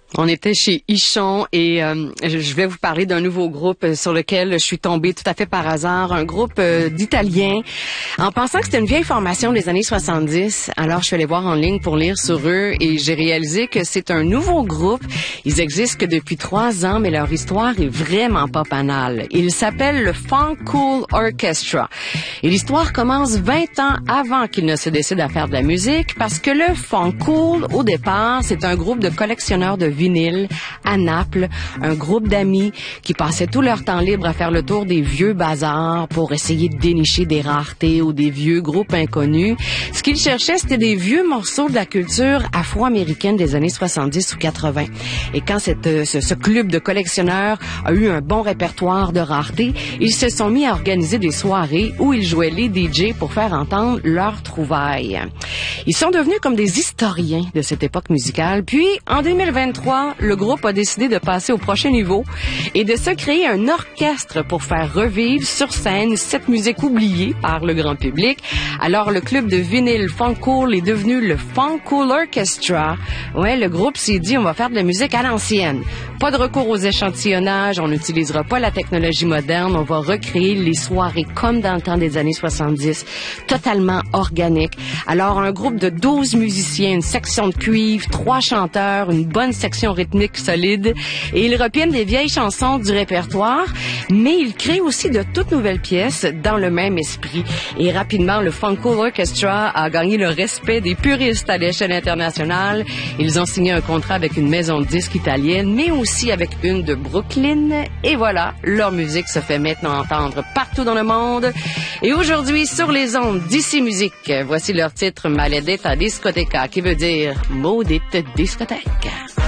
On était chez Ichon et je vais vous parler d'un nouveau groupe sur lequel je suis tombée tout à fait par hasard, un groupe d'Italiens. En pensant que c'était une vieille formation des années 70, alors je suis allée voir en ligne pour lire sur eux et j'ai réalisé que c'est un nouveau groupe. Ils existent que depuis 3 ans, mais leur histoire est vraiment pas banale. Ils s'appellent le Funk Cool Orchestra. Et l'histoire commence 20 ans avant qu'ils ne se décident à faire de la musique parce que le Funk Cool, au départ, c'est un groupe de collectionneurs de vinyle à Naples, un groupe d'amis qui passaient tout leur temps libre à faire le tour des vieux bazars pour essayer de dénicher des raretés ou des vieux groupes inconnus. Ce qu'ils cherchaient, c'était des vieux morceaux de la culture afro-américaine des années 70 ou 80. Et quand ce club de collectionneurs a eu un bon répertoire de raretés, ils se sont mis à organiser des soirées où ils jouaient les DJ pour faire entendre leurs trouvailles. Ils sont devenus comme des historiens de cette époque musicale. Puis, en 2023, le groupe a décidé de passer au prochain niveau et de se créer un orchestre pour faire revivre sur scène cette musique oubliée par le grand public. Alors, le club de vinyle Funk Cool est devenu le Funk Cool Orchestra. Ouais, le groupe s'est dit, on va faire de la musique à l'ancienne. Pas de recours aux échantillonnages, on n'utilisera pas la technologie moderne, on va recréer les soirées comme dans le temps des années 70, totalement organique. Alors, un groupe de 12 musiciens, une section de cuivre, 3 chanteurs, une bonne section rythmique solide, et ils repiennent des vieilles chansons du répertoire, mais ils créent aussi de toutes nouvelles pièces dans le même esprit. Et rapidement, le Funk Cool Orchestra a gagné le respect des puristes à l'échelle internationale. Ils ont signé un contrat avec une maison de disques italienne, mais aussi avec une de Brooklyn. Et voilà, leur musique se fait maintenant entendre partout dans le monde. Et aujourd'hui, sur les ondes d'Ici Musique, voici leur titre Maledetta Discoteca, qui veut dire maudite discothèque.